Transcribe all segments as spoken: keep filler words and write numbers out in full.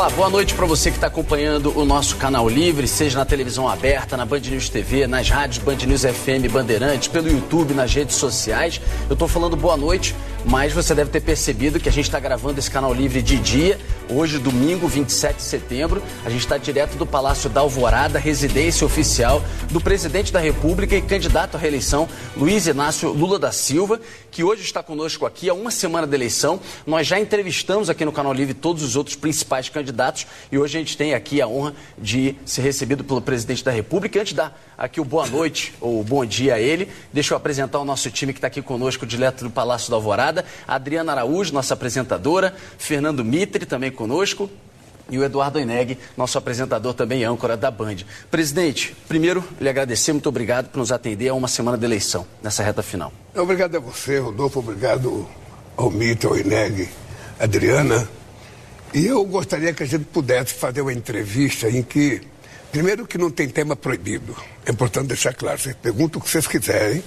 Olá, boa noite para você que está acompanhando o nosso canal Livre, seja na televisão aberta, na Band News T V, nas rádios Band News F M Bandeirantes, pelo YouTube, nas redes sociais. Eu estou falando boa noite, mas você deve ter percebido que a gente está gravando esse canal Livre de dia. Hoje, domingo, vinte e sete de setembro, a gente está direto do Palácio da Alvorada, residência oficial do presidente da República e candidato à reeleição, Luiz Inácio Lula da Silva, que hoje está conosco aqui há uma semana da eleição. Nós já entrevistamos aqui no canal Livre todos os outros principais candidatos e hoje a gente tem aqui a honra de ser recebido pelo presidente da República. Antes de dar aqui o boa noite ou bom dia a ele, deixa eu apresentar o nosso time que está aqui conosco direto do Palácio da Alvorada. A Adriana Araújo, nossa apresentadora, Fernando Mitre também conosco e o Eduardo Oineg, nosso apresentador também âncora da Band. Presidente, primeiro lhe agradecer, muito obrigado por nos atender a uma semana de eleição, nessa reta final. Obrigado a você, Rodolfo, obrigado ao Mitre, ao Oineg, Adriana. E eu gostaria que a gente pudesse fazer uma entrevista em que, primeiro que não tem tema proibido, é importante deixar claro, vocês perguntam o que vocês quiserem,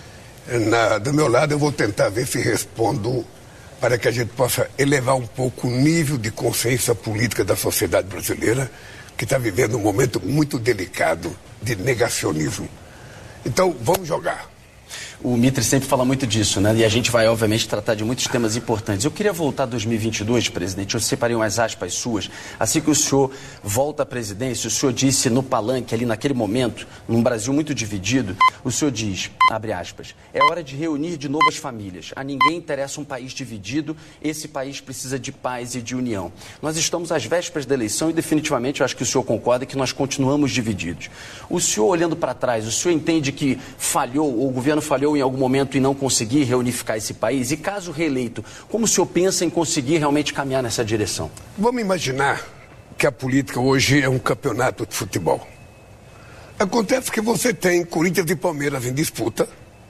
Na, do meu lado eu vou tentar ver se respondo para que a gente possa elevar um pouco o nível de consciência política da sociedade brasileira, que está vivendo um momento muito delicado de negacionismo. Então, vamos jogar. O Mitre sempre fala muito disso, né? E a gente vai, obviamente, tratar de muitos temas importantes. Eu queria voltar a dois mil e vinte e dois, presidente. Eu separei umas aspas suas. Assim que o senhor volta à presidência, o senhor disse no palanque, ali naquele momento, num Brasil muito dividido, o senhor diz, abre aspas, é hora de reunir de novo as famílias. A ninguém interessa um país dividido. Esse país precisa de paz e de união. Nós estamos às vésperas da eleição e, definitivamente, eu acho que o senhor concorda que nós continuamos divididos. O senhor, olhando para trás, o senhor entende que falhou, ou o governo falhou em algum momento em não conseguir reunificar esse país? E caso reeleito, como o senhor pensa em conseguir realmente caminhar nessa direção? Vamos imaginar que a política hoje é um campeonato de futebol. Acontece que você tem Corinthians e Palmeiras em disputa,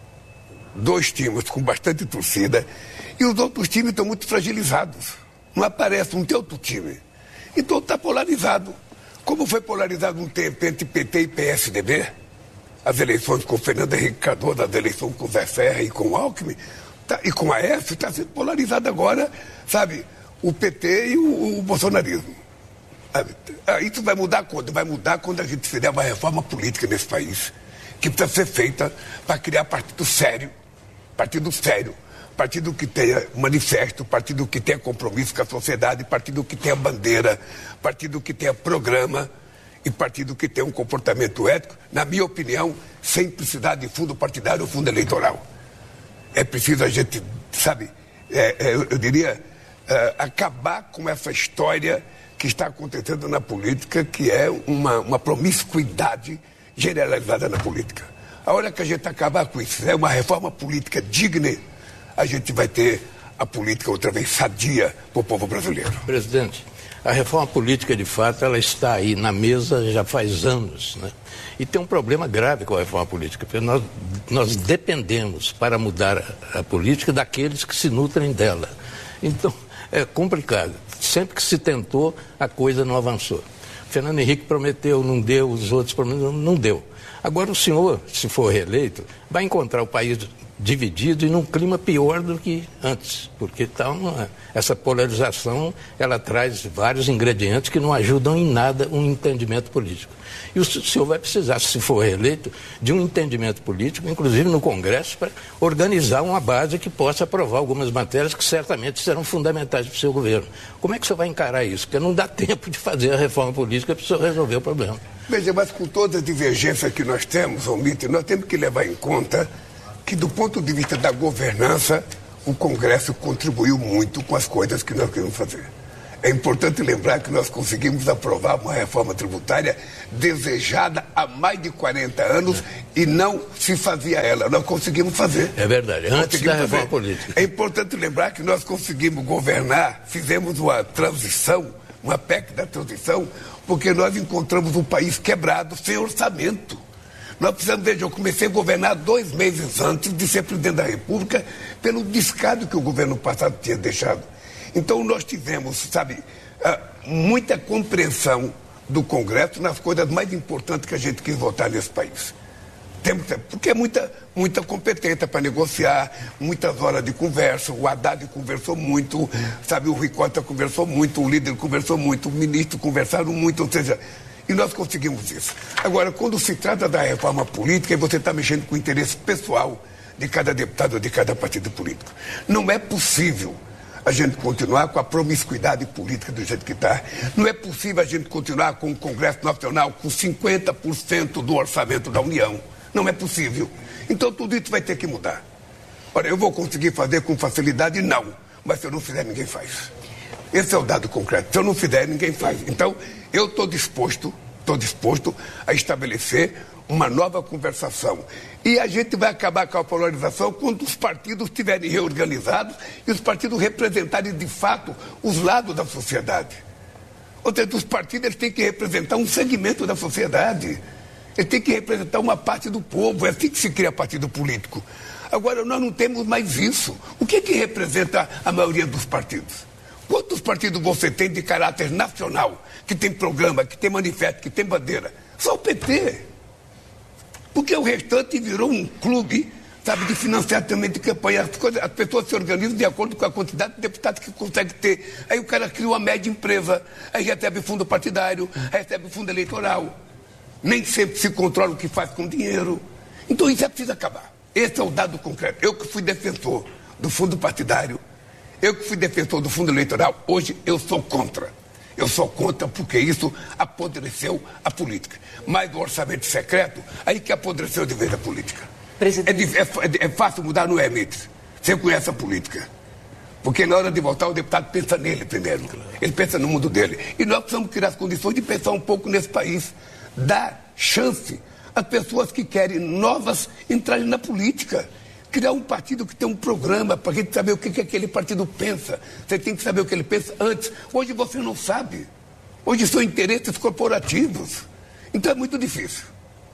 dois times com bastante torcida, e os outros times estão muito fragilizados. Não aparece, não tem outro time. Então está polarizado. Como foi polarizado um tempo entre P T e P S D B, as eleições com o Fernando Henrique Cardoso, as eleições com o Zé Serra e com o Alckmin, tá, e com a F, está sendo polarizado agora, sabe, o P T e o, o bolsonarismo. Isso vai mudar quando? Vai mudar quando a gente fizer uma reforma política nesse país, que precisa ser feita para criar partido sério, partido sério, partido que tenha manifesto, partido que tenha compromisso com a sociedade, partido que tenha bandeira, partido que tenha programa, e partido que tem um comportamento ético, na minha opinião, sem precisar de fundo partidário ou fundo eleitoral. É preciso a gente, sabe, é, é, eu diria, é, acabar com essa história que está acontecendo na política, que é uma, uma promiscuidade generalizada na política. A hora que a gente acabar com isso, é uma reforma política digna, a gente vai ter a política outra vez sadia para o povo brasileiro. Presidente, a reforma política, de fato, ela está aí na mesa já faz anos, né? E tem um problema grave com a reforma política, porque nós, nós dependemos, para mudar a, a política, daqueles que se nutrem dela. Então, é complicado. Sempre que se tentou, a coisa não avançou. Fernando Henrique prometeu, não deu, os outros prometeram, não deu. Agora o senhor, se for reeleito, vai encontrar o país dividido e num clima pior do que antes, porque tá uma, essa polarização, ela traz vários ingredientes que não ajudam em nada um entendimento político. E o senhor vai precisar, se for reeleito, de um entendimento político, inclusive no Congresso, para organizar uma base que possa aprovar algumas matérias que certamente serão fundamentais para o seu governo. Como é que o senhor vai encarar isso? Porque não dá tempo de fazer a reforma política para o senhor resolver o problema. Veja, mas com toda a divergência que nós temos, Mitre, nós temos que levar em conta que, do ponto de vista da governança, o Congresso contribuiu muito com as coisas que nós queremos fazer. É importante lembrar que nós conseguimos aprovar uma reforma tributária desejada há mais de quarenta anos e não se fazia ela. Nós conseguimos fazer. É verdade, antes da reforma política. É importante lembrar que nós conseguimos governar, fizemos uma transição, uma P E C da transição, porque nós encontramos um país quebrado, sem orçamento. Nós precisamos, veja, eu comecei a governar dois meses antes de ser presidente da República pelo descaso que o governo passado tinha deixado. Então nós tivemos, sabe, muita compreensão do Congresso nas coisas mais importantes que a gente quis votar nesse país. Temos, porque é muita, muita competência para negociar, muitas horas de conversa. O Haddad conversou muito, sabe, o Rui Costa conversou muito, o líder conversou muito, o ministro conversaram muito, ou seja, e nós conseguimos isso. Agora, quando se trata da reforma política, você está mexendo com o interesse pessoal de cada deputado ou de cada partido político. Não é possível a gente continuar com a promiscuidade política do jeito que está. Não é possível a gente continuar com o Congresso Nacional com cinquenta por cento do orçamento da União. Não é possível. Então tudo isso vai ter que mudar. Olha, eu vou conseguir fazer com facilidade? Não. Mas se eu não fizer, ninguém faz. Esse é o dado concreto. Se eu não fizer, ninguém faz. Então, eu estou disposto, estou disposto a estabelecer uma nova conversação. E a gente vai acabar com a polarização quando os partidos estiverem reorganizados e os partidos representarem de fato os lados da sociedade. Ou seja, os partidos eles têm que representar um segmento da sociedade. Eles têm que representar uma parte do povo. É assim que se cria partido político. Agora, nós não temos mais isso. O que é que representa a maioria dos partidos? Quantos partidos você tem de caráter nacional, que tem programa, que tem manifesto, que tem bandeira? Só o P T. Porque o restante virou um clube, sabe, de financiamento de campanha. As, coisas, as pessoas se organizam de acordo com a quantidade de deputados que consegue ter. Aí o cara cria uma média empresa, aí recebe fundo partidário, recebe fundo eleitoral. Nem sempre se controla o que faz com o dinheiro. Então isso é preciso acabar. Esse é o dado concreto. Eu que fui defensor do fundo partidário, eu que fui defensor do fundo eleitoral, hoje eu sou contra. Eu sou contra porque isso apodreceu a política. Mas o orçamento secreto, aí que apodreceu de vez a política. É, é, é fácil mudar, não é, Mites? Você conhece a política. Porque na hora de votar, o deputado pensa nele primeiro. Ele pensa no mundo dele. E nós precisamos criar as condições de pensar um pouco nesse país. Dar chance às pessoas que querem novas entrarem na política. Criar um partido que tem um programa para a gente saber o que, que aquele partido pensa. Você tem que saber o que ele pensa antes. Hoje você não sabe. Hoje são interesses corporativos. Então é muito difícil.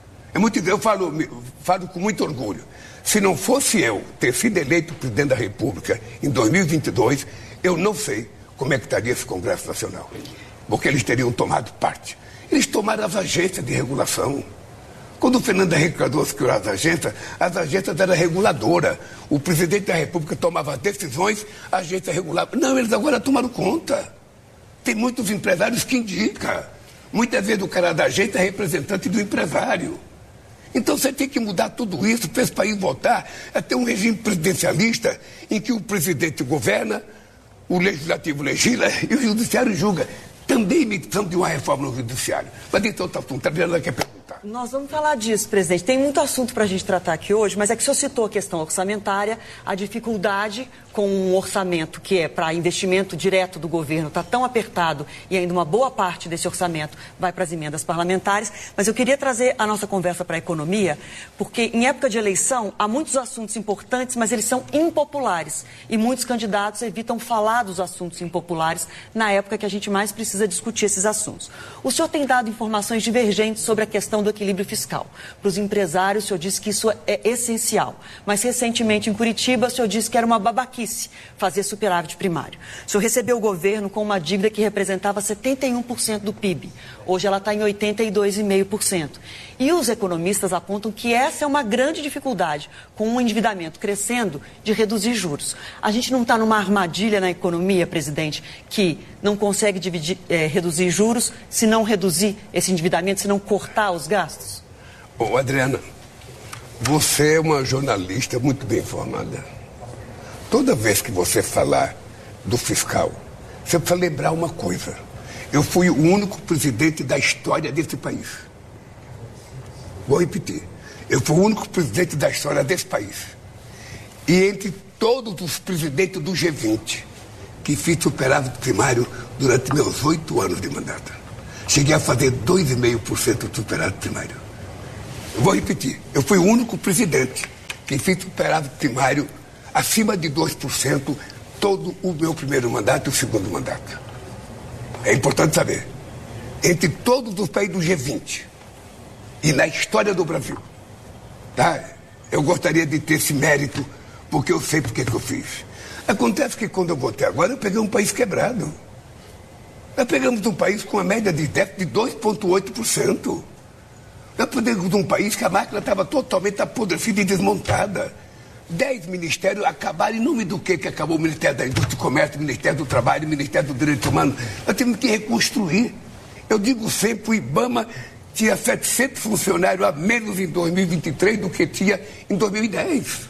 É muito, eu falo, falo com muito orgulho. Se não fosse eu ter sido eleito presidente da República em dois mil e vinte e dois, eu não sei como é que estaria esse Congresso Nacional. Porque eles teriam tomado parte. Eles tomaram as agências de regulação. Quando o Fernando Henrique Cardoso criou as agências, as agências eram reguladoras. O presidente da República tomava decisões, a agência regulava. Não, eles agora tomaram conta. Tem muitos empresários que indicam. Muitas vezes o cara da agência é representante do empresário. Então você tem que mudar tudo isso para esse país voltar a ter um regime presidencialista em que o presidente governa, o legislativo legisla e o judiciário julga. Também precisamos de uma reforma no judiciário. Mas então está assunto, a Adriana quer perguntar. Nós vamos falar disso, presidente. Tem muito assunto para a gente tratar aqui hoje, mas é que o senhor citou a questão orçamentária, a dificuldade com um orçamento que é para investimento direto do governo, está tão apertado e ainda uma boa parte desse orçamento vai para as emendas parlamentares. Mas eu queria trazer a nossa conversa para a economia, porque em época de eleição há muitos assuntos importantes, mas eles são impopulares. E muitos candidatos evitam falar dos assuntos impopulares na época que a gente mais precisa discutir esses assuntos. O senhor tem dado informações divergentes sobre a questão do equilíbrio fiscal. Para os empresários, o senhor disse que isso é essencial. Mas recentemente em Curitiba, o senhor disse que era uma babaquice fazer superávit primário. O senhor recebeu o governo com uma dívida que representava setenta e um por cento do P I B. Hoje ela está em oitenta e dois vírgula cinco por cento. E os economistas apontam que essa é uma grande dificuldade, com um endividamento crescendo, de reduzir juros. A gente não está numa armadilha na economia, presidente, que não consegue dividir, é, reduzir juros se não reduzir esse endividamento, se não cortar os gastos? Bom, Adriana, você é uma jornalista muito bem informada. Toda vez que você falar do fiscal, você precisa lembrar uma coisa. Eu fui o único presidente da história desse país. Vou repetir. Eu fui o único presidente da história desse país. E entre todos os presidentes do G vinte, que fiz superávit primário durante meus oito anos de mandato. Cheguei a fazer dois vírgula cinco por cento de superávit primário. Eu vou repetir. Eu fui o único presidente que fiz superávit primário acima de dois por cento todo o meu primeiro mandato e o segundo mandato. É importante saber. Entre todos os países do G vinte e na história do Brasil, tá? Eu gostaria de ter esse mérito, porque eu sei porque que eu fiz. Acontece que quando eu voltei agora, eu peguei um país quebrado. Nós pegamos um país com uma média de déficit de dois vírgula oito por cento. Nós podemos de um país que a máquina estava totalmente apodrecida e desmontada. Dez ministérios acabaram em nome do quê que acabou o Ministério da Indústria e Comércio, o Ministério do Trabalho, o Ministério do Direito Humano. Nós temos que reconstruir. Eu digo sempre, o IBAMA tinha setecentos funcionários a menos em dois mil e vinte e três do que tinha em dois mil e dez.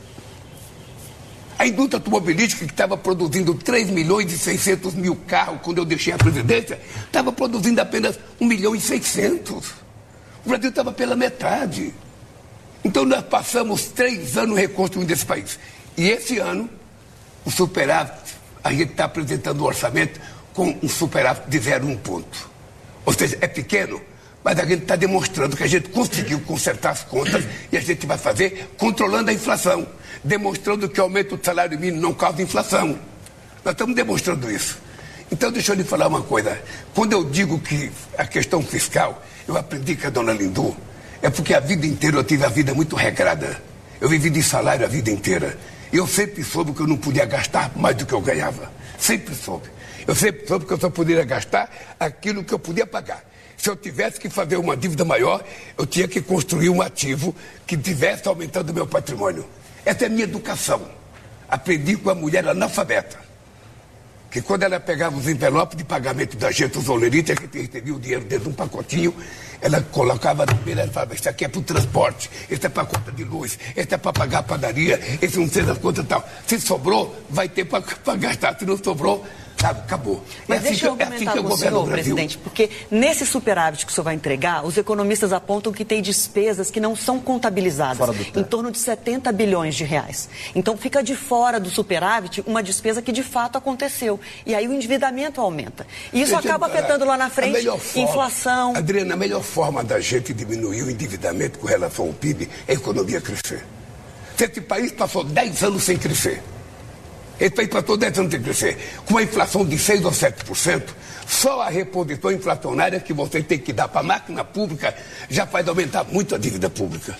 A indústria automobilística, que estava produzindo três milhões e seiscentos mil carros quando eu deixei a presidência, estava produzindo apenas um milhão e seiscentos. O Brasil estava pela metade. Então nós passamos três anos reconstruindo esse país. E esse ano, o superávit, a gente está apresentando um orçamento com um superávit de zero vírgula um ponto. Ou seja, é pequeno, mas a gente está demonstrando que a gente conseguiu consertar as contas e a gente vai fazer controlando a inflação, demonstrando que o aumento do salário mínimo não causa inflação. Nós estamos demonstrando isso. Então deixa eu lhe falar uma coisa. Quando eu digo que a questão fiscal, eu aprendi com a dona Lindu, é porque a vida inteira eu tive a vida muito regrada. Eu vivi de salário a vida inteira. E eu sempre soube que eu não podia gastar mais do que eu ganhava. Sempre soube. Eu sempre soube que eu só poderia gastar aquilo que eu podia pagar. Se eu tivesse que fazer uma dívida maior, eu tinha que construir um ativo que tivesse aumentando o meu patrimônio. Essa é a minha educação. Aprendi com a mulher analfabeta. Que quando ela pegava os envelopes de pagamento da gente, os olerites, a gente recebia o dinheiro dentro de um pacotinho, ela colocava na mesa e falava, isso aqui é para o transporte, isso é para a conta de luz, isso é para pagar a padaria, esse não sei das contas e tal. Se sobrou, vai ter para gastar. Se não sobrou, sabe, acabou. Mas é deixa eu argumentar é assim com o senhor, presidente, porque nesse superávit que o senhor vai entregar, os economistas apontam que tem despesas que não são contabilizadas, em torno de setenta bilhões de reais. Então fica de fora do superávit uma despesa que de fato aconteceu. E aí o endividamento aumenta. E isso acaba afetando lá na frente forma, inflação. Adriana, a melhor forma da gente diminuir o endividamento com relação ao P I B é a economia crescer. Esse país passou dez anos sem crescer. Esse país passou dez anos sem crescer. Com uma inflação de seis ou sete por cento, só a reposição inflacionária que você tem que dar para a máquina pública já faz aumentar muito a dívida pública.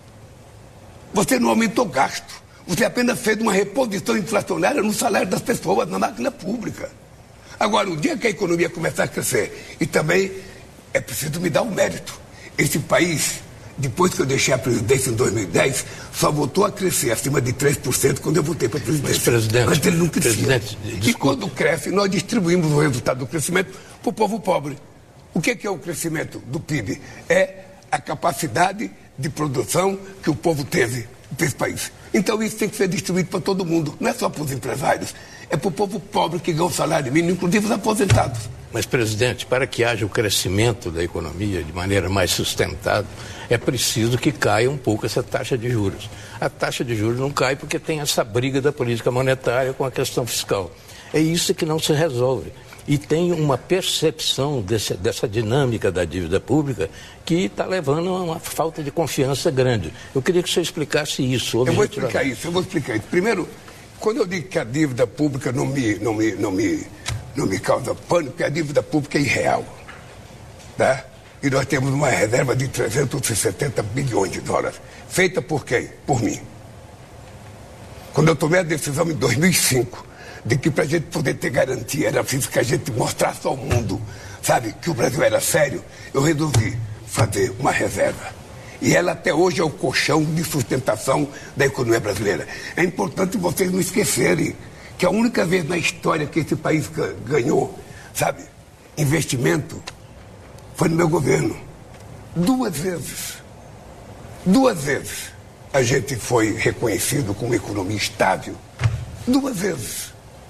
Você não aumentou gasto. Você apenas fez uma reposição inflacionária no salário das pessoas, na máquina pública. Agora, o dia que a economia começar a crescer, e também é preciso me dar um mérito. Esse país, depois que eu deixei a presidência em dois mil e dez, só voltou a crescer acima de três por cento quando eu voltei para a presidência. Mas, presidente, antes ele não crescia. Presidente, e quando cresce, nós distribuímos o resultado do crescimento para o povo pobre. O que é, que é o crescimento do P I B? É a capacidade de produção que o povo teve nesse país. Então isso tem que ser distribuído para todo mundo, não é só para os empresários, é para o povo pobre que ganha o salário mínimo, inclusive os aposentados. Mas, presidente, para que haja o crescimento da economia de maneira mais sustentada, é preciso que caia um pouco essa taxa de juros. A taxa de juros não cai porque tem essa briga da política monetária com a questão fiscal. É isso que não se resolve. E tem uma percepção desse, dessa dinâmica da dívida pública que está levando a uma falta de confiança grande. Eu queria que o senhor explicasse isso. Eu vou explicar isso, eu vou explicar isso. Primeiro, quando eu digo que a dívida pública não me, não me, não me, não me causa pânico, porque a dívida pública é irreal. Tá? E nós temos uma reserva de trezentos e setenta bilhões de dólares. Feita por quem? Por mim. Quando eu tomei a decisão em dois mil e cinco, de que para a gente poder ter garantia era preciso que a gente mostrasse ao mundo, sabe, que o Brasil era sério, eu resolvi fazer uma reserva. E ela até hoje é o colchão de sustentação da economia brasileira. É importante vocês não esquecerem que a única vez na história que esse país ganhou, sabe, investimento, foi no meu governo. Duas vezes. Duas vezes a gente foi reconhecido como economia estável. Duas vezes.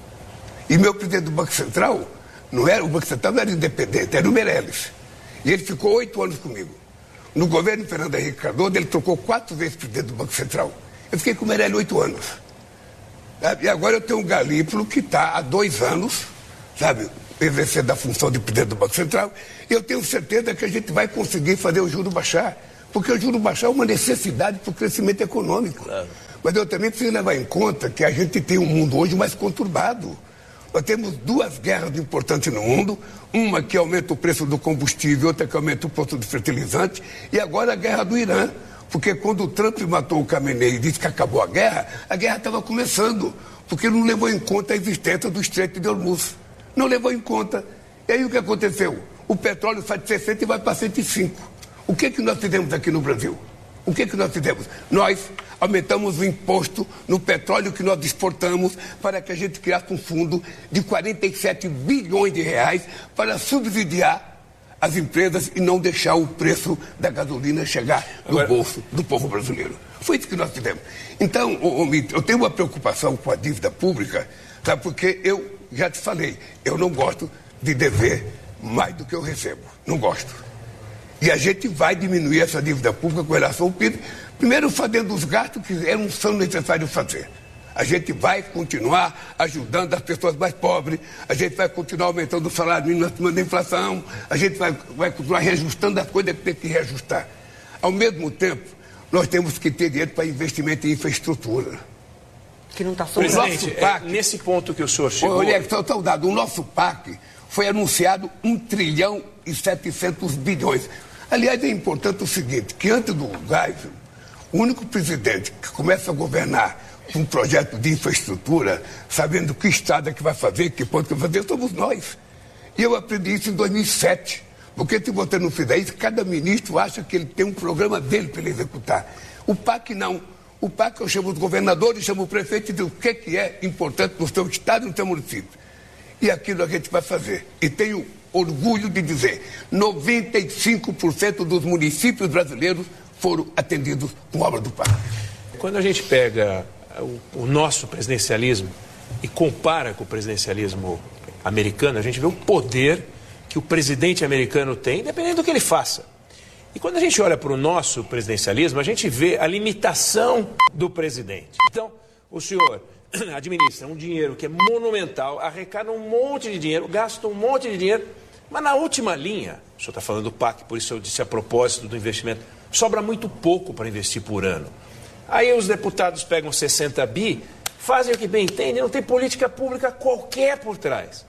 E meu presidente do Banco Central, não era, o Banco Central não era independente, era o Meirelles. E ele ficou oito anos comigo. No governo de Fernando Henrique Cardoso, ele trocou quatro vezes presidente do Banco Central. Eu fiquei com o Meirelles oito anos. Sabe? E agora eu tenho um Galípolo que está há dois anos, sabe, exercendo a função de presidente do Banco Central. E eu tenho certeza que a gente vai conseguir fazer o juro baixar. Porque o juro baixar é uma necessidade para o crescimento econômico. Claro. Mas eu também preciso levar em conta que a gente tem um mundo hoje mais conturbado. Nós temos duas guerras importantes no mundo, uma que aumenta o preço do combustível, outra que aumenta o preço do fertilizante, e agora a guerra do Irã. Porque quando o Trump matou o Khamenei e disse que acabou a guerra, a guerra estava começando, porque não levou em conta a existência do Estreito de Hormuz. Não levou em conta. E aí o que aconteceu? O petróleo sai de sessenta e vai para cento e cinco. O que que nós fizemos aqui no Brasil? O que que nós fizemos? Nós aumentamos o imposto no petróleo que nós exportamos para que a gente criasse um fundo de quarenta e sete bilhões de reais para subsidiar as empresas e não deixar o preço da gasolina chegar no Agora... bolso do povo brasileiro. Foi isso que nós fizemos. Então, ô, ô, eu tenho uma preocupação com a dívida pública, sabe? Porque eu já te falei, eu não gosto de dever mais do que eu recebo. Não gosto. E a gente vai diminuir essa dívida pública com relação ao P I B, primeiro fazendo os gastos que eram, são necessários fazer. A gente vai continuar ajudando as pessoas mais pobres, a gente vai continuar aumentando o salário mínimo acima da inflação, a gente vai, vai continuar reajustando as coisas que tem que reajustar. Ao mesmo tempo, nós temos que ter dinheiro para investimento em infraestrutura. Que não está sobrando. Presidente, P A C, é nesse ponto que o senhor chegou... Olha, só está dado. O nosso P A C foi anunciado um trilhão e setecentos bilhões. Aliás, é importante o seguinte, que antes do Geisel, o único presidente que começa a governar com um projeto de infraestrutura, sabendo que estrada que vai fazer, que ponto que vai fazer, somos nós. E eu aprendi isso em dois mil e sete, porque se você não fizer isso, cada ministro acha que ele tem um programa dele para ele executar. O P A C não. O P A C eu chamo os governadores, chamo o prefeito e digo o que, que é importante no seu estado e no seu município. E aquilo a gente vai fazer. E tenho orgulho de dizer, noventa e cinco por cento dos municípios brasileiros foram atendidos com obra do P A C. Quando a gente pega o, o nosso presidencialismo e compara com o presidencialismo americano, a gente vê o poder que o presidente americano tem, dependendo do que ele faça. E quando a gente olha para o nosso presidencialismo, a gente vê a limitação do presidente. Então, o senhor administra um dinheiro que é monumental, arrecada um monte de dinheiro, gasta um monte de dinheiro, mas na última linha, o senhor está falando do P A C, por isso eu disse a propósito do investimento, sobra muito pouco para investir por ano. Aí os deputados pegam sessenta bi, fazem o que bem entendem, não tem política pública qualquer por trás.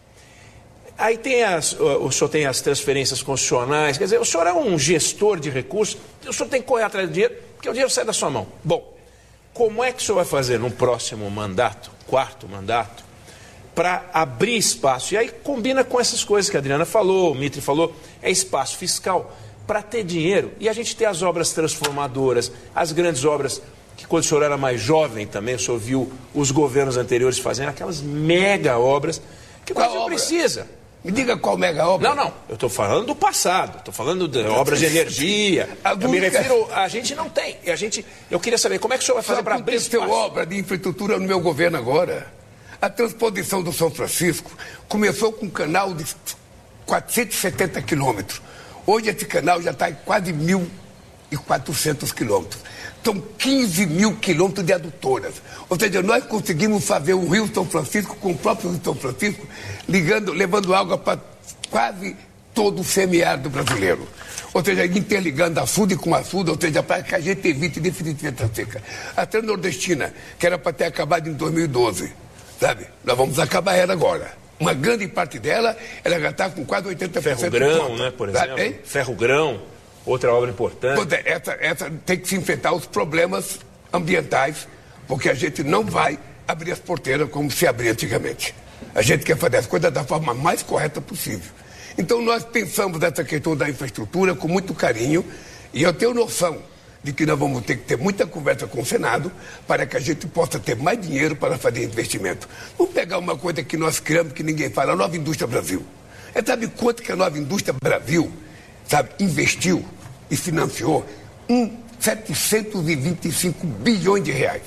Aí tem as, o senhor tem as transferências constitucionais, quer dizer, o senhor é um gestor de recursos, o senhor tem que correr atrás do dinheiro, porque o dinheiro sai da sua mão. Bom, como é que o senhor vai fazer no próximo mandato, quarto mandato, para abrir espaço? E aí combina com essas coisas que a Adriana falou, o Mitri falou, é espaço fiscal para ter dinheiro. E a gente ter as obras transformadoras, as grandes obras que quando o senhor era mais jovem também, o senhor viu os governos anteriores fazendo aquelas mega obras que o Brasil precisa. Me diga qual mega obra. Não, não, eu estou falando do passado, estou falando de obras de energia. A eu me refiro, a gente não tem. A gente, eu queria saber como é que o senhor vai fazer para abrir espaço. Tem obra de infraestrutura no meu governo agora. A transposição do São Francisco começou com um canal de quatrocentos e setenta quilômetros. Hoje esse canal já está em quase mil e quatrocentos quilômetros. São quinze mil quilômetros de adutoras. Ou seja, nós conseguimos fazer o Rio São Francisco com o próprio Rio São Francisco, ligando, levando água para quase todo o semiárido brasileiro. Ou seja, interligando açude com açude, ou seja, para que a gente evite definitivamente a seca. A Transnordestina, que era para ter acabado em dois mil e doze, sabe? Nós vamos acabar ela agora. Uma grande parte dela, ela já está com quase oitenta por cento. Ferro-grão, né, por exemplo? Tá? Ferro-grão. Outra obra importante. Essa, essa tem que se enfrentar os problemas ambientais, porque a gente não vai abrir as porteiras como se abria antigamente. A gente quer fazer as coisas da forma mais correta possível. Então nós pensamos nessa questão da infraestrutura com muito carinho, e eu tenho noção de que nós vamos ter que ter muita conversa com o Senado para que a gente possa ter mais dinheiro para fazer investimento. Vamos pegar uma coisa que nós criamos que ninguém fala, a Nova Indústria Brasil. É, sabe quanto que a Nova Indústria Brasil, sabe, investiu e financiou? Um, setecentos e vinte e cinco bilhões de reais.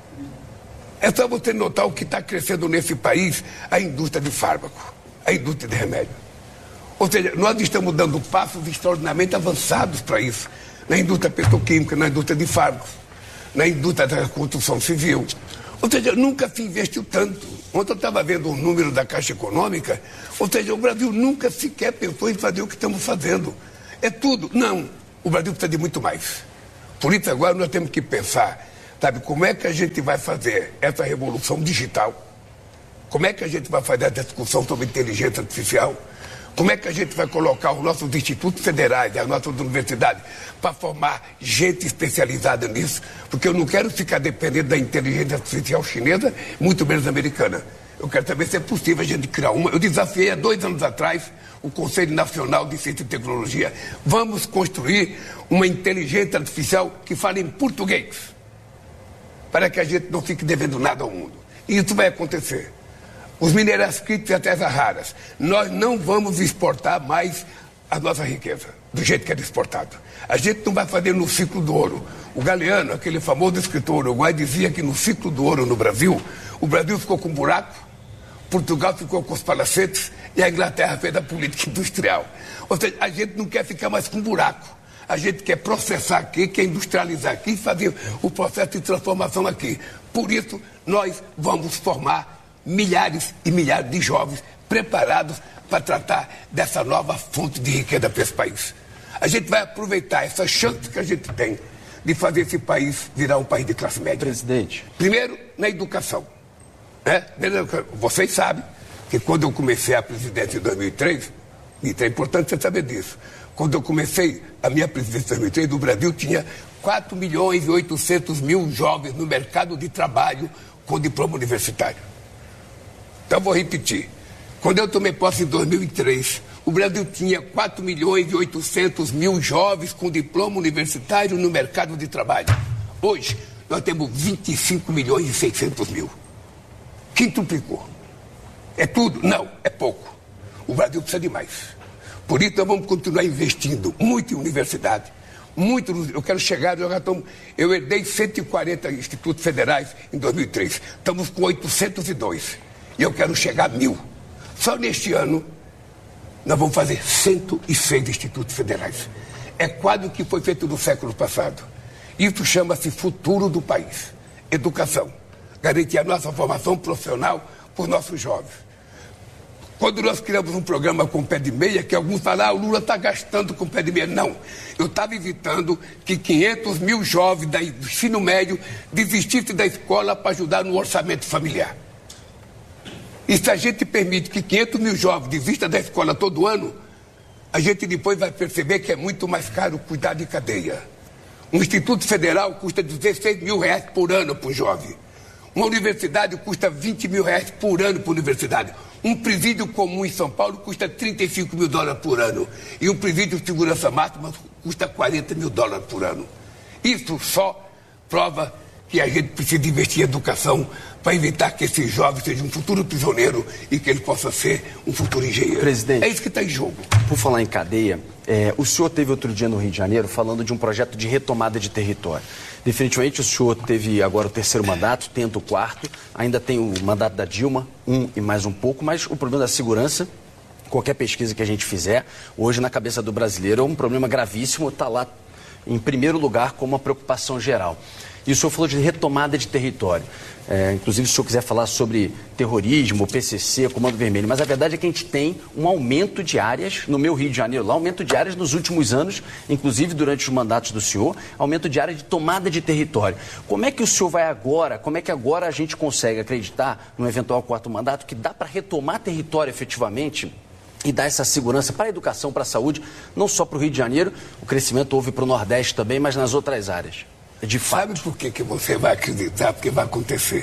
É só você notar o que está crescendo nesse país, a indústria de fármaco, a indústria de remédio. Ou seja, nós estamos dando passos extraordinariamente avançados para isso. Na indústria petroquímica, na indústria de fármacos, na indústria da construção civil. Ou seja, nunca se investiu tanto. Ontem eu estava vendo o número da Caixa Econômica, ou seja, o Brasil nunca sequer pensou em fazer o que estamos fazendo. É tudo. Não, o Brasil precisa de muito mais. Por isso agora nós temos que pensar, sabe, como é que a gente vai fazer essa revolução digital? Como é que a gente vai fazer essa discussão sobre inteligência artificial? Como é que a gente vai colocar os nossos institutos federais, as nossas universidades, para formar gente especializada nisso? Porque eu não quero ficar dependendo da inteligência artificial chinesa, muito menos americana. Eu quero saber se é possível a gente criar uma. Eu desafiei há dois anos atrás o Conselho Nacional de Ciência e Tecnologia. Vamos construir uma inteligência artificial que fale em português, para que a gente não fique devendo nada ao mundo. E isso vai acontecer. Os minerais críticos e as terras raras, nós não vamos exportar mais a nossa riqueza, do jeito que era exportado. A gente não vai fazer no ciclo do ouro. O Galeano, aquele famoso escritor uruguai, dizia que no ciclo do ouro no Brasil, o Brasil ficou com um buraco, Portugal ficou com os palacetes e a Inglaterra fez a política industrial. Ou seja, a gente não quer ficar mais com um buraco. A gente quer processar aqui, quer industrializar aqui, fazer o processo de transformação aqui. Por isso, nós vamos formar milhares e milhares de jovens preparados para tratar dessa nova fonte de riqueza para esse país. A gente vai aproveitar essa chance que a gente tem de fazer esse país virar um país de classe média. Presidente. Primeiro, na educação. É? Vocês sabem que quando eu comecei a presidência em dois mil e três, e é importante você saber disso, quando eu comecei a minha presidência em dois mil e três, o Brasil tinha quatro milhões e oitocentos mil jovens no mercado de trabalho com diploma universitário. Então, vou repetir. Quando eu tomei posse em dois mil e três, o Brasil tinha quatro milhões e oitocentos mil jovens com diploma universitário no mercado de trabalho. Hoje, nós temos vinte e cinco milhões e seiscentos mil. Quintuplicou. É tudo? Não, é pouco. O Brasil precisa de mais. Por isso, nós vamos continuar investindo muito em universidade. Muito, eu quero chegar, eu, já estou, eu herdei cento e quarenta institutos federais em dois mil e três. Estamos com oitocentos e dois. E eu quero chegar a mil. Só neste ano, nós vamos fazer cento e seis institutos federais. É quase o que foi feito no século passado. Isso chama-se futuro do país. Educação. Garantir a nossa formação profissional para os nossos jovens. Quando nós criamos um programa com pé de meia, que alguns falam, ah, o Lula está gastando com pé de meia. Não, eu estava evitando que quinhentos mil jovens do ensino médio desistissem da escola para ajudar no orçamento familiar. E se a gente permite que quinhentos mil jovens desistam da escola todo ano, a gente depois vai perceber que é muito mais caro cuidar de cadeia. Um instituto federal custa dezesseis mil reais por ano para o jovem. Uma universidade custa vinte mil reais por ano para a universidade. Um presídio comum em São Paulo custa trinta e cinco mil dólares por ano. E um presídio de segurança máxima custa quarenta mil dólares por ano. Isso só prova que a gente precisa investir em educação para evitar que esse jovem seja um futuro prisioneiro e que ele possa ser um futuro engenheiro. Presidente, é isso que está em jogo. Por falar em cadeia, é, o senhor teve outro dia no Rio de Janeiro falando de um projeto de retomada de território. Definitivamente o senhor teve agora o terceiro mandato, tenta o quarto, ainda tem o mandato da Dilma, um e mais um pouco, mas o problema da segurança, qualquer pesquisa que a gente fizer, hoje na cabeça do brasileiro é um problema gravíssimo, está lá em primeiro lugar como uma preocupação geral. E o senhor falou de retomada de território. É, inclusive, se o senhor quiser falar sobre terrorismo, P C C, Comando Vermelho. Mas a verdade é que a gente tem um aumento de áreas, no meu Rio de Janeiro, lá, aumento de áreas nos últimos anos, inclusive durante os mandatos do senhor, aumento de área de tomada de território. Como é que o senhor vai agora, como é que agora a gente consegue acreditar, num eventual quarto mandato, que dá para retomar território efetivamente e dar essa segurança para a educação, para a saúde, não só para o Rio de Janeiro, o crescimento houve para o Nordeste também, mas nas outras áreas? De fato. Sabe por que, que você vai acreditar? Porque vai acontecer.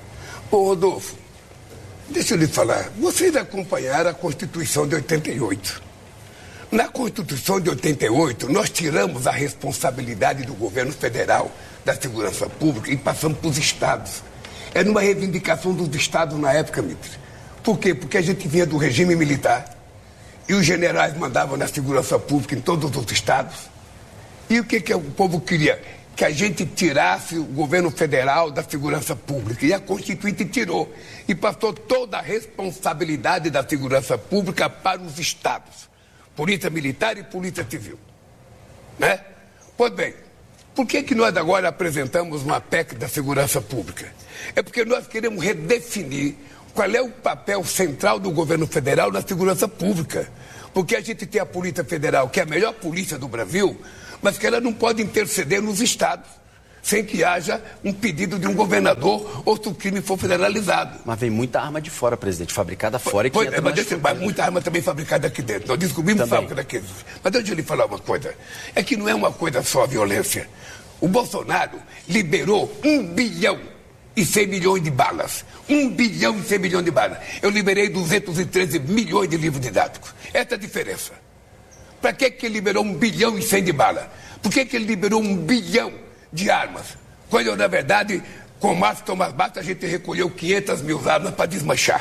Ô, Rodolfo, deixa eu lhe falar. Vocês acompanharam a Constituição de oitenta e oito. Na Constituição de oitenta e oito, nós tiramos a responsabilidade do governo federal da segurança pública e passamos para os estados. Era uma reivindicação dos estados na época, Mitre. Por quê? Porque a gente vinha do regime militar e os generais mandavam na segurança pública em todos os estados. E o que, que o povo queria? Que a gente tirasse o governo federal da segurança pública. E a Constituinte tirou. E passou toda a responsabilidade da segurança pública para os estados. Polícia Militar e Polícia Civil. Né? Pois bem, por que, que nós agora apresentamos uma P E C da segurança pública? É porque nós queremos redefinir qual é o papel central do governo federal na segurança pública. Porque a gente tem a Polícia Federal, que é a melhor polícia do Brasil, mas que ela não pode interceder nos estados, sem que haja um pedido de um governador ou se o crime for federalizado. Mas vem muita arma de fora, presidente, fabricada fora e que pois, entra mas, nas deixa, mas muita arma também fabricada aqui dentro. Nós descobrimos fábrica daqueles. Mas deixa eu lhe falar uma coisa. É que não é uma coisa só a violência. O Bolsonaro liberou um bilhão e cem milhões de balas. um bilhão e cem milhões de balas. Eu liberei duzentos e treze milhões de livros didáticos. Essa é a diferença. Para que que ele liberou um bilhão e cem de bala? Por que que ele liberou um bilhão de armas? Quando, na verdade, com o Márcio Tomás Bastos, a gente recolheu quinhentas mil armas para desmanchar.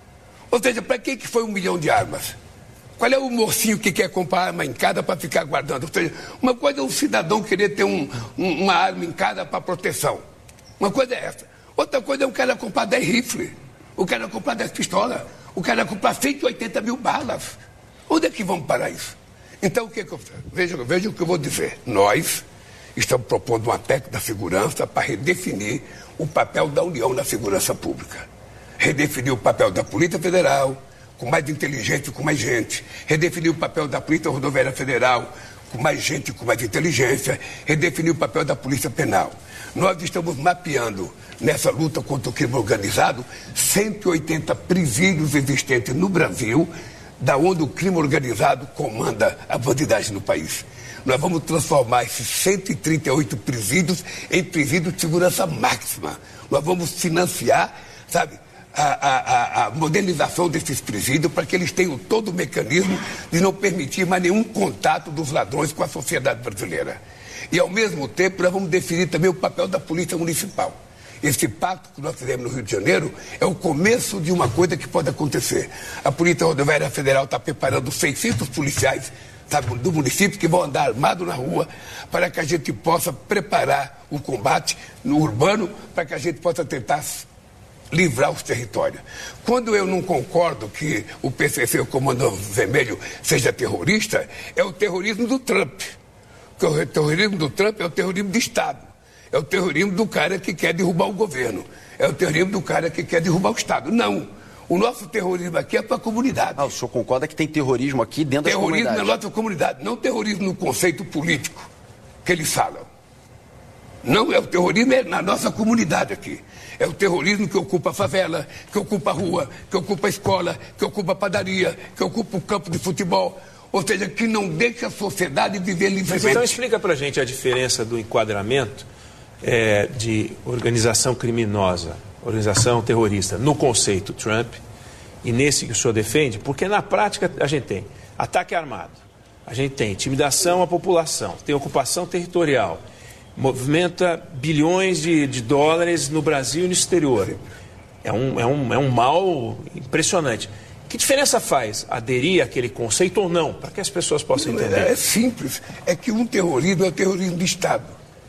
Ou seja, para que que foi um milhão de armas? Qual é o mocinho que quer comprar arma em casa para ficar guardando? Ou seja, uma coisa é um cidadão querer ter um, um, uma arma em casa para proteção. Uma coisa é essa. Outra coisa é o cara comprar dez rifles, o cara comprar dez pistolas, o cara comprar cento e oitenta mil balas. Onde é que vamos parar isso? Então, o que, que eu veja, veja o que eu vou dizer. Nós estamos propondo uma técnica da segurança para redefinir o papel da União na segurança pública. Redefinir o papel da Polícia Federal, com mais inteligência, com mais gente. Redefinir o papel da Polícia Rodoviária Federal, com mais gente, com mais inteligência. Redefinir o papel da Polícia Penal. Nós estamos mapeando, nessa luta contra o crime organizado, cento e oitenta presídios existentes no Brasil, da onde o crime organizado comanda a bandidagem no país. Nós vamos transformar esses cento e trinta e oito presídios em presídios de segurança máxima. Nós vamos financiar, sabe, A, a, a modernização desses presídios para que eles tenham todo o mecanismo de não permitir mais nenhum contato dos ladrões com a sociedade brasileira. E, ao mesmo tempo, nós vamos definir também o papel da Polícia Municipal. Esse pacto que nós fizemos no Rio de Janeiro é o começo de uma coisa que pode acontecer. A Polícia Rodoviária Federal está preparando seiscentos policiais, sabe, do município que vão andar armados na rua para que a gente possa preparar o combate no urbano, para que a gente possa tentar livrar os territórios. Quando eu não concordo que o P C C, o Comando Vermelho, seja terrorista, é o terrorismo do Trump. Porque o terrorismo do Trump é o terrorismo de Estado. É o terrorismo do cara que quer derrubar o governo. É o terrorismo do cara que quer derrubar o Estado. Não. O nosso terrorismo aqui é para a comunidade. Ah, o senhor concorda que tem terrorismo aqui dentro da comunidade? Terrorismo na nossa comunidade, não terrorismo no conceito político que eles falam. Não, é o terrorismo é na nossa comunidade aqui. É o terrorismo que ocupa a favela, que ocupa a rua, que ocupa a escola, que ocupa a padaria, que ocupa o campo de futebol. Ou seja, que não deixa a sociedade viver livremente. Então explica pra gente a diferença do enquadramento é, de organização criminosa, organização terrorista, no conceito Trump e nesse que o senhor defende, porque na prática a gente tem ataque armado, a gente tem intimidação à população, tem ocupação territorial, movimenta bilhões de, de dólares no Brasil e no exterior. É um, é, um, é um mal impressionante. Que diferença faz aderir àquele conceito ou não, para que as pessoas possam entender? É, é simples. É que um terrorismo é o terrorismo de Estado.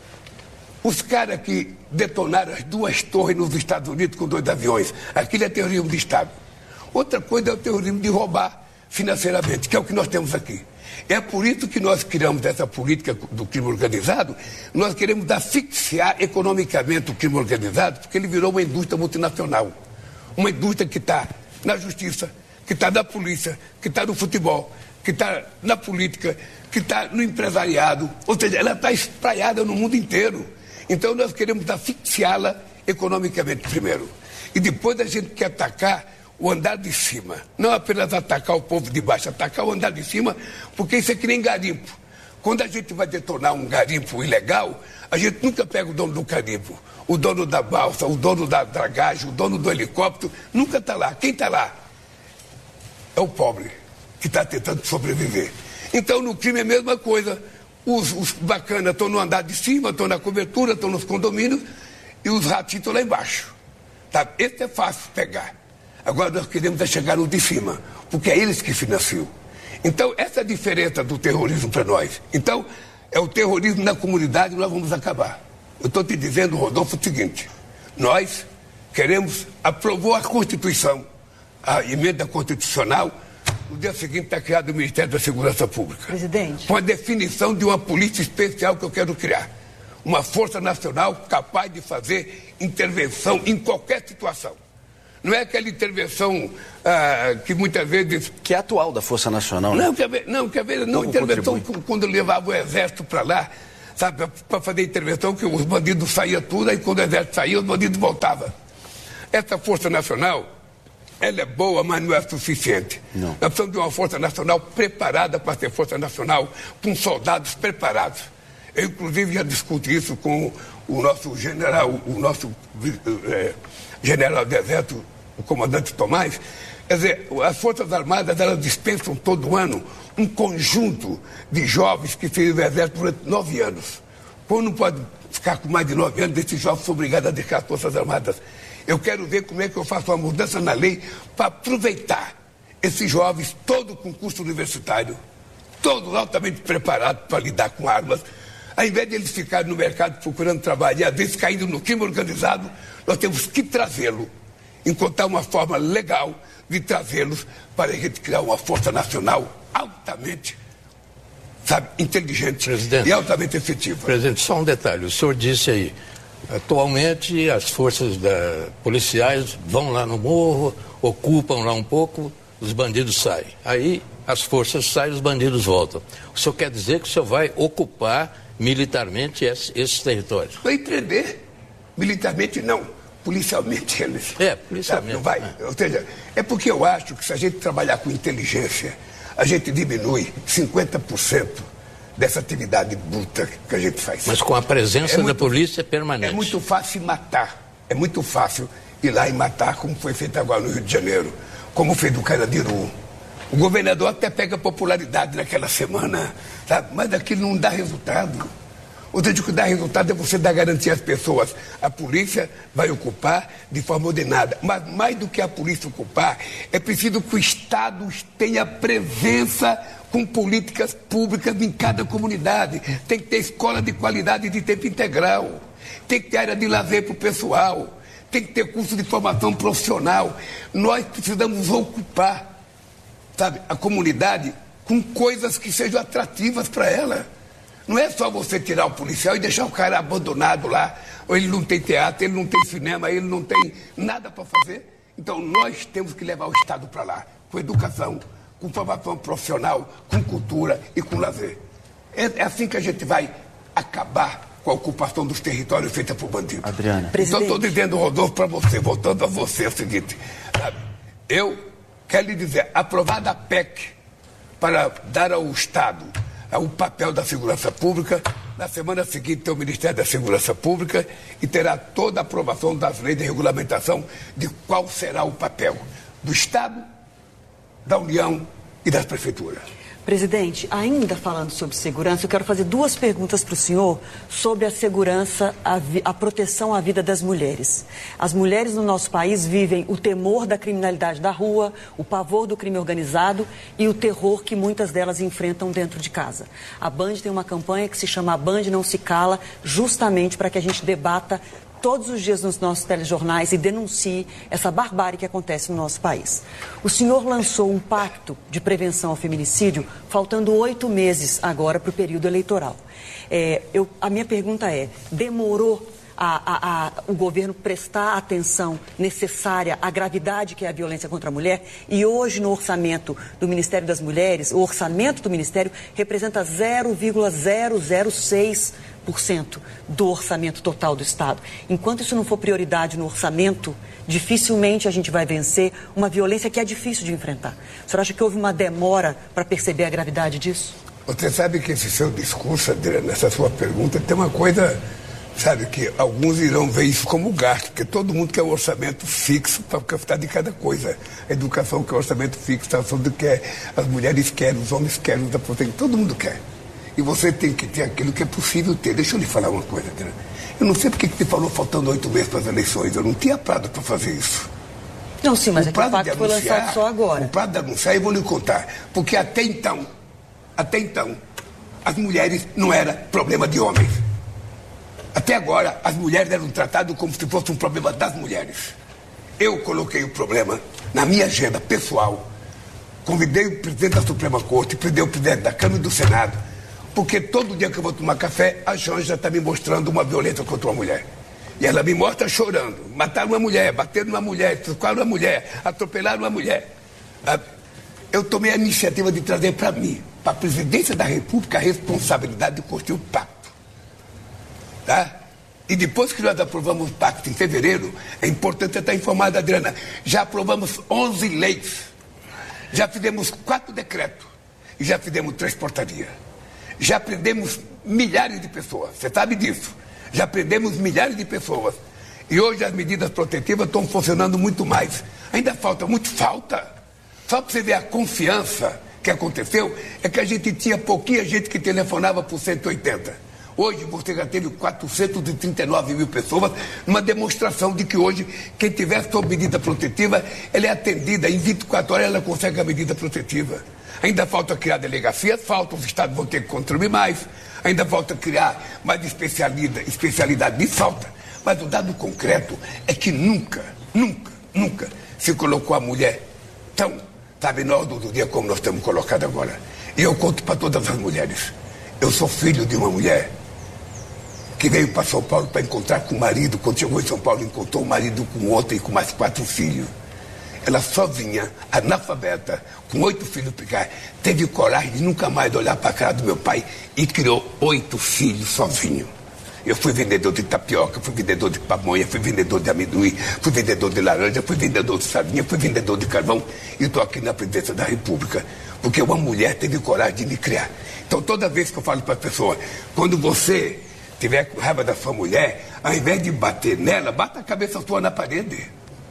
Os caras que detonaram as duas torres nos Estados Unidos com dois aviões, aquilo é terrorismo de Estado. Outra coisa é o terrorismo de roubar financeiramente, que é o que nós temos aqui. É por isso que nós criamos essa política do crime organizado. Nós queremos asfixiar economicamente o crime organizado, porque ele virou uma indústria multinacional. Uma indústria que está na justiça, que está na polícia, que está no futebol, que está na política, que está no empresariado. Ou seja, ela está espraiada no mundo inteiro. Então nós queremos asfixiá-la economicamente primeiro. E depois a gente quer atacar o andar de cima. Não apenas atacar o povo de baixo, atacar o andar de cima, porque isso é que nem garimpo. Quando a gente vai detonar um garimpo ilegal, a gente nunca pega o dono do garimpo, o dono da balsa, o dono da dragagem, o dono do helicóptero, nunca está lá. Quem está lá? É o pobre, que está tentando sobreviver. Então, no crime é a mesma coisa. Os, os bacanas estão no andar de cima, estão na cobertura, estão nos condomínios, e os ratinhos estão lá embaixo. Tá? Esse é fácil pegar. Agora nós queremos é chegar no de cima, porque é eles que financiam. Então, essa é a diferença do terrorismo para nós. Então, é o terrorismo na comunidade que nós vamos acabar. Eu estou te dizendo, Rodolfo, o seguinte: nós queremos, aprovou a Constituição, a emenda constitucional, no dia seguinte está criado o Ministério da Segurança Pública. Presidente. Com a definição de uma polícia especial que eu quero criar. Uma força nacional capaz de fazer intervenção em qualquer situação. Não é aquela intervenção ah, que muitas vezes... Que é atual da Força Nacional, né? Não, quer ver, não, quer ver, não, intervenção quando levava o exército para lá, sabe, para fazer intervenção, que os bandidos saíam tudo, aí quando o exército saía, os bandidos voltavam. Essa Força Nacional, ela é boa, mas não é suficiente. Não. Nós precisamos de uma Força Nacional preparada para ser Força Nacional, com soldados preparados. Eu, inclusive, já discuti isso com o nosso general, o nosso é, general do Exército, o comandante Tomás. Quer dizer, as Forças Armadas, elas dispensam todo ano um conjunto de jovens que fez o Exército durante nove anos. Quando não pode ficar com mais de nove anos, esses jovens são obrigados a deixar as Forças Armadas. Eu quero ver como é que eu faço uma mudança na lei para aproveitar esses jovens, todo com curso universitário, todos altamente preparados para lidar com armas. Ao invés de eles ficarem no mercado procurando trabalho e às vezes caindo no crime organizado, nós temos que trazê-lo, encontrar uma forma legal de trazê-los para a gente criar uma força nacional altamente, sabe, inteligente Presidente, e altamente efetiva. Presidente, só um detalhe, o senhor disse aí, atualmente as forças da, policiais vão lá no morro, ocupam lá um pouco, os bandidos saem. Aí as forças saem, os bandidos voltam. O senhor quer dizer que o senhor vai ocupar militarmente esses, esses territórios? Vai prender. Militarmente não, policialmente eles. É, policialmente. Não vai. É. Ou seja, é porque eu acho que se a gente trabalhar com inteligência, a gente diminui cinquenta por cento dessa atividade bruta que a gente faz. Mas com a presença é muito, da polícia permanente. É muito fácil matar. É muito fácil ir lá e matar, como foi feito agora no Rio de Janeiro, como fez do Carandiru. O governador até pega popularidade naquela semana, sabe? Mas aquilo não dá resultado. O que dá resultado é você dar garantia às pessoas. A polícia vai ocupar de forma ordenada. Mas mais do que a polícia ocupar, é preciso que o Estado tenha presença com políticas públicas em cada comunidade. Tem que ter escola de qualidade de tempo integral. Tem que ter área de lazer para o pessoal. Tem que ter curso de formação profissional. Nós precisamos ocupar, sabe, a comunidade com coisas que sejam atrativas para ela. Não é só você tirar o policial e deixar o cara abandonado lá, ou ele não tem teatro, ele não tem cinema, ele não tem nada para fazer. Então nós temos que levar o Estado para lá, com educação, com formação profissional, com cultura e com lazer. É, é assim que a gente vai acabar com a ocupação dos territórios feita por bandidos. Adriana. Então estou dizendo, Rodolfo, para você, voltando a você, é o seguinte, sabe, eu quero lhe dizer, aprovada a P E C para dar ao Estado o papel da segurança pública, na semana seguinte tem o Ministério da Segurança Pública e terá toda a aprovação das leis de regulamentação de qual será o papel do Estado, da União e das prefeituras. Presidente, ainda falando sobre segurança, eu quero fazer duas perguntas para o senhor sobre a segurança, a, vi, a proteção à vida das mulheres. As mulheres no nosso país vivem o temor da criminalidade da rua, o pavor do crime organizado e o terror que muitas delas enfrentam dentro de casa. A Band tem uma campanha que se chama A Band Não Se Cala, justamente para que a gente debata todos os dias nos nossos telejornais e denuncie essa barbárie que acontece no nosso país. O senhor lançou um pacto de prevenção ao feminicídio, faltando oito meses agora para o período eleitoral. É, eu, a minha pergunta é, demorou a, a, a, o governo prestar a atenção necessária à gravidade que é a violência contra a mulher? E hoje no orçamento do Ministério das Mulheres, o orçamento do Ministério representa zero vírgula zero zero seis por cento do orçamento total do Estado. Enquanto isso não for prioridade no orçamento, dificilmente a gente vai vencer uma violência que é difícil de enfrentar. O senhor acha que houve uma demora para perceber a gravidade disso? Você sabe que esse seu discurso, Adriana, nessa sua pergunta, tem uma coisa, sabe, que alguns irão ver isso como gasto, porque todo mundo quer um orçamento fixo para gastar de cada coisa. A educação quer orçamento fixo, a saúde quer, as mulheres querem, os homens querem, os aposentados, todo mundo quer. E você tem que ter aquilo que é possível ter. Deixa eu lhe falar uma coisa, Adriana. Eu não sei porque que você falou faltando oito meses para as eleições. Eu não tinha prazo para fazer isso. Não, sim, mas o é que o pacto foi lançado só agora. O prazo de anunciar, eu vou lhe contar. Porque até então, até então, as mulheres não eram problema de homens. Até agora, as mulheres eram tratadas como se fosse um problema das mulheres. Eu coloquei o problema na minha agenda pessoal. Convidei o presidente da Suprema Corte, convidei o presidente da Câmara e do Senado. Porque todo dia que eu vou tomar café, a Janja está me mostrando uma violência contra uma mulher. E ela me mostra chorando. Mataram uma mulher, bateram uma mulher, trocaram uma mulher, atropelaram uma mulher. Eu tomei a iniciativa de trazer para mim, para a presidência da República, a responsabilidade de construir o pacto. Tá? E depois que nós aprovamos o pacto em fevereiro, é importante estar informado, Adriana, já aprovamos onze leis, já fizemos quatro decretos e já fizemos três portarias. Já prendemos milhares de pessoas. Você sabe disso. Já prendemos milhares de pessoas. E hoje as medidas protetivas estão funcionando muito mais. Ainda falta, muito falta. Só para você ver a confiança que aconteceu, é que a gente tinha pouquinha gente que telefonava por cento e oitenta. Hoje você já teve quatrocentos e trinta e nove mil pessoas, numa demonstração de que hoje, quem tiver sob medida protetiva, ela é atendida. Em vinte e quatro horas ela consegue a medida protetiva. Ainda falta criar delegacias, falta, os estados vão ter que construir mais. Ainda falta criar mais especialidade, especialidade de falta. Mas o dado concreto é que nunca, nunca, nunca se colocou a mulher tão, sabe, na ordem do dia como nós estamos colocados agora. E eu conto para todas as mulheres. Eu sou filho de uma mulher que veio para São Paulo para encontrar com o marido. Quando chegou em São Paulo, encontrou o marido com outro e com mais quatro filhos. Ela sozinha, analfabeta, com oito filhos pequenos, teve coragem de nunca mais olhar para a cara do meu pai e criou oito filhos sozinho. Eu fui vendedor de tapioca, fui vendedor de pamonha, fui vendedor de amendoim, fui vendedor de laranja, fui vendedor de sardinha, fui vendedor de carvão e estou aqui na presidência da República, porque uma mulher teve coragem de me criar. Então, toda vez que eu falo para a pessoa, quando você tiver com raiva da sua mulher, ao invés de bater nela, bata a cabeça sua na parede.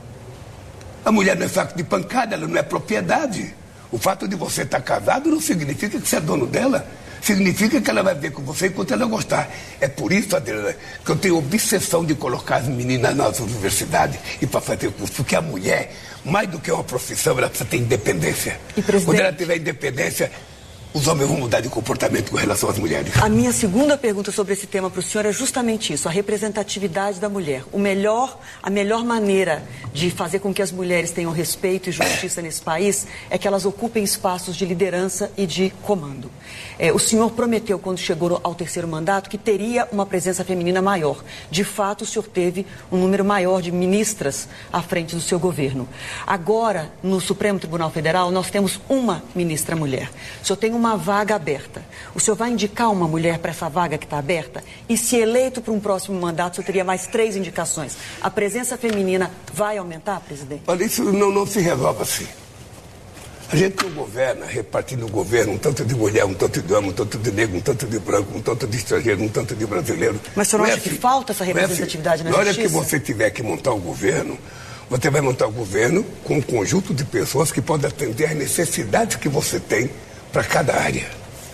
A mulher não é saco de pancada, ela não é propriedade. O fato de você estar casado não significa que você é dono dela. Significa que ela vai ver com você enquanto ela gostar. É por isso, Adriana, que eu tenho obsessão de colocar as meninas nas universidades e para fazer curso. Porque a mulher, mais do que uma profissão, ela precisa ter independência. E, presidente... Quando ela tiver independência, os homens vão mudar de comportamento com relação às mulheres. A minha segunda pergunta sobre esse tema para o senhor é justamente isso, a representatividade da mulher. O melhor, a melhor maneira de fazer com que as mulheres tenham respeito e justiça nesse país é que elas ocupem espaços de liderança e de comando. É, o senhor prometeu, quando chegou ao terceiro mandato, que teria uma presença feminina maior. De fato, o senhor teve um número maior de ministras à frente do seu governo. Agora, no Supremo Tribunal Federal, nós temos uma ministra mulher. O senhor tem uma vaga aberta. O senhor vai indicar uma mulher para essa vaga que está aberta? E se eleito para um próximo mandato, o senhor teria mais três indicações. A presença feminina vai aumentar, presidente? Olha, isso não, não se resolve assim. A gente não governa repartindo o governo, um tanto de mulher, um tanto de homem, um tanto de negro, um tanto de branco, um tanto de estrangeiro, um tanto de brasileiro. Mas o senhor não acha é assim. que falta essa representatividade é assim. na Na hora justiça? que você tiver que montar o governo, você vai montar o governo com um conjunto de pessoas que podem atender às necessidades que você tem para cada área.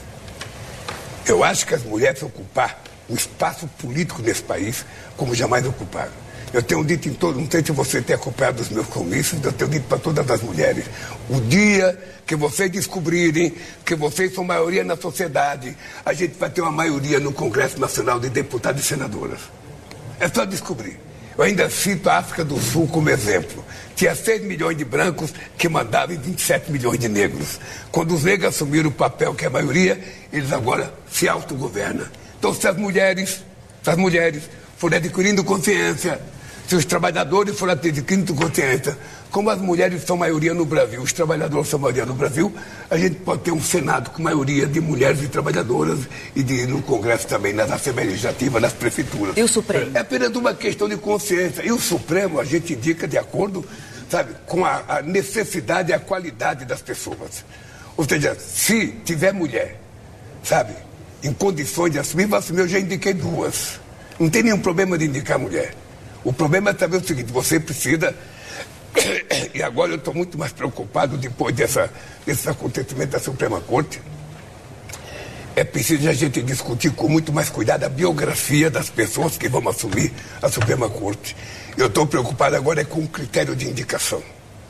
Eu acho que as mulheres ocupar o espaço político nesse país como jamais ocuparam. Eu tenho dito em todo, não sei se você tem acompanhado os meus comícios, eu tenho dito para todas as mulheres, o dia que vocês descobrirem que vocês são maioria na sociedade, a gente vai ter uma maioria no Congresso Nacional de Deputados e Senadoras. É só descobrir. Eu ainda cito a África do Sul como exemplo. Tinha seis milhões de brancos que mandavam e vinte e sete milhões de negros. Quando os negros assumiram o papel que é a maioria, eles agora se autogovernam. Então, se as mulheres, se as mulheres forem adquirindo consciência, se os trabalhadores forem adquirindo consciência, como as mulheres são maioria no Brasil, os trabalhadores são maioria no Brasil, a gente pode ter um Senado com maioria de mulheres e trabalhadoras e de, no Congresso também, nas Assembleias Legislativas, nas prefeituras. E o Supremo? É apenas uma questão de consciência. E o Supremo a gente indica de acordo, sabe, com a, a necessidade e a qualidade das pessoas. Ou seja, se tiver mulher, sabe, em condições de assumir, vai assumir. Eu já indiquei duas. Não tem nenhum problema de indicar mulher. O problema é saber o seguinte, você precisa... E agora eu estou muito mais preocupado depois dessa, desse acontecimento da Suprema Corte. É preciso a gente discutir com muito mais cuidado a biografia das pessoas que vão assumir a Suprema Corte. Eu estou preocupado agora é com o critério de indicação.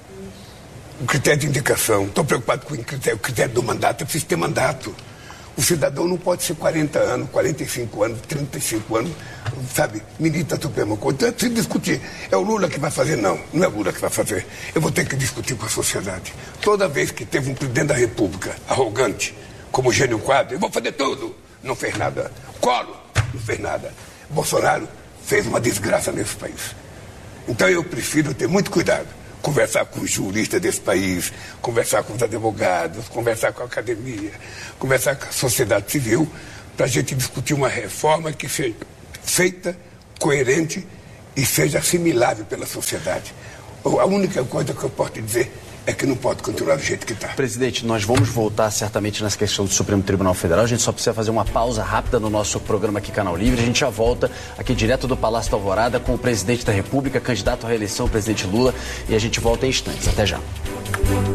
O critério de indicação. Estou preocupado com o critério, o critério do mandato. É preciso ter mandato. O cidadão não pode ser quarenta anos, quarenta e cinco anos, trinta e cinco anos, sabe, ministro da Suprema Corte. Então é preciso discutir. É o Lula que vai fazer? Não, não é o Lula que vai fazer. Eu vou ter que discutir com a sociedade. Toda vez que teve um presidente da República arrogante, como Jânio Quadros, eu vou fazer tudo. Não fez nada. Collor não fez nada. Bolsonaro fez uma desgraça nesse país. Então eu prefiro ter muito cuidado. Conversar com os juristas desse país, conversar com os advogados, conversar com a academia, conversar com a sociedade civil, para a gente discutir uma reforma que seja feita, coerente e seja assimilável pela sociedade. A única coisa que eu posso dizer é que não pode continuar do jeito que está. Presidente, nós vamos voltar certamente nessa questão do Supremo Tribunal Federal. A gente só precisa fazer uma pausa rápida no nosso programa aqui, Canal Livre. A gente já volta aqui direto do Palácio da Alvorada com o presidente da República, candidato à reeleição, o presidente Lula, e a gente volta em instantes. Até já.